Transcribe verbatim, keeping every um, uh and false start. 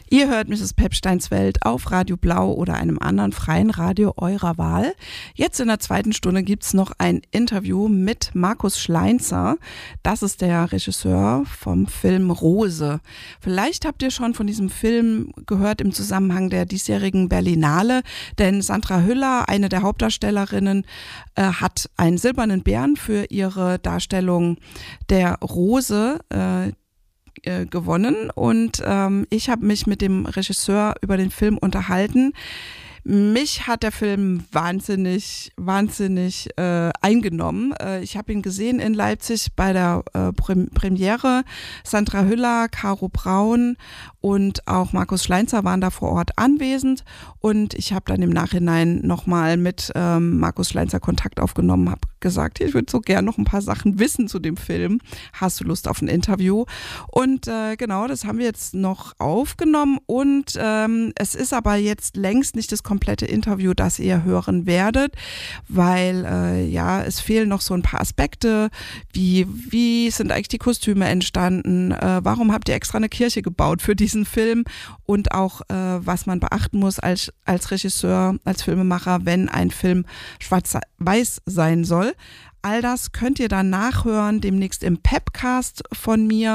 Ihr hört Misses Pepsteins Welt auf Radio Blau oder einem anderen freien Radio eurer Wahl. Jetzt in der zweiten Stunde gibt's noch ein Interview mit Markus Schleinzer. Das ist der Regisseur vom Film Rose. Vielleicht habt ihr schon von diesem Film gehört im Zusammenhang der diesjährigen Berlinale, denn Sandra Hüller, eine der Hauptdarstellerinnen, äh, hat einen silbernen Bären für ihre Darstellung der Rose äh, gewonnen und ähm, ich habe mich mit dem Regisseur über den Film unterhalten. Mich hat der Film wahnsinnig, wahnsinnig äh, eingenommen. Äh, ich habe ihn gesehen in Leipzig bei der äh, Prem- Premiere. Sandra Hüller, Caro Braun und auch Markus Schleinzer waren da vor Ort anwesend. Und ich habe dann im Nachhinein nochmal mit ähm, Markus Schleinzer Kontakt aufgenommen, habe gesagt, ich würde so gern noch ein paar Sachen wissen zu dem Film. Hast du Lust auf ein Interview? Und äh, genau, das haben wir jetzt noch aufgenommen. Und ähm, es ist aber jetzt längst nicht das komplette Interview, das ihr hören werdet, weil äh, ja, es fehlen noch so ein paar Aspekte, wie wie sind eigentlich die Kostüme entstanden, äh, warum habt ihr extra eine Kirche gebaut für diesen Film und auch äh, was man beachten muss als, als Regisseur, als Filmemacher, wenn ein Film schwarz-weiß sein soll. All das könnt ihr dann nachhören, demnächst im Pepcast von mir.